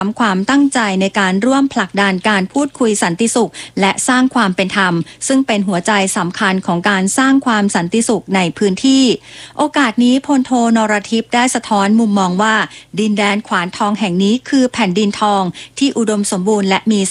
ความตั้งใจในการร่วมผลักดันการพูดคุยสันติสุขและสร้างความเป็นธรรมซึ่งเป็นหัวใจสำคัญของการสร้างความสันติสุขในพื้นที่โอกาสนี้พลโทนรทิพย์ได้สะท้อนมุมมองว่าดินแดนขวานทองแห่งนี้คือแผ่นดินทองที่อุดมสมบูรณ์และมี